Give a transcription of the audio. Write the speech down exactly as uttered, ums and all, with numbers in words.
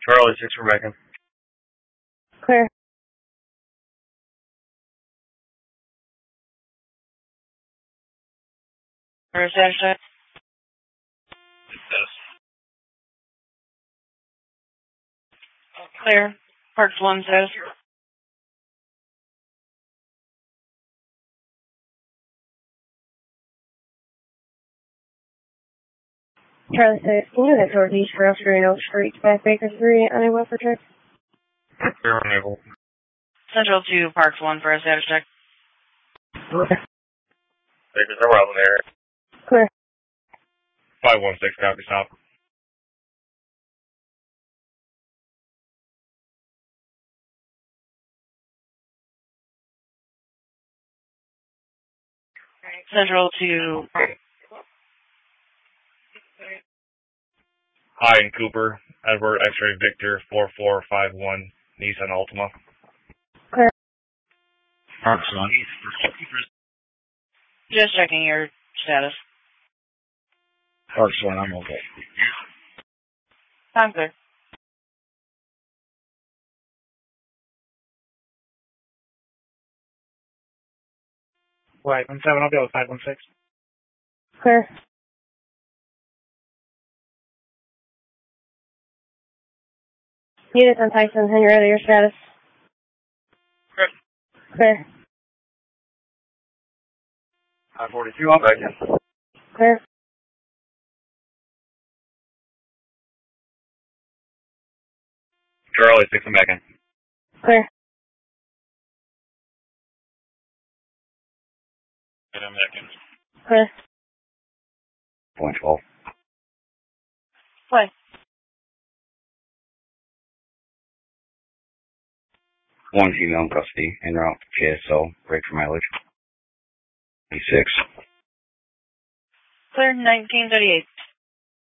Charlie six for Macon. Clear. For status check. Success. Clear. Parks one status. Charlie six, can you hit northeast for Australian Oak Street, back Baker three, unable for check? Clear unable. Central to Parks one for a status check. Baker's are well in the area. Clear. five one six, copy, stop. Central to... Hi, in Cooper. Edward X-ray Victor four four five one, Nissan Altima. Clear. Parks one. Just checking your status. Parks one, I'm okay. I'm clear. Right, one seven, I'll go with five one six. Clear. Units on Tyson, Henrietta, your status? Clear. Clear. I forty-two, I'm back in. Clear. Charlie six, I'm back in. Clear. And I'm back in. Clear. Point twelve. Play. One female in custody, en route to J S O, break for mileage. six. Clear nineteen thirty-eight.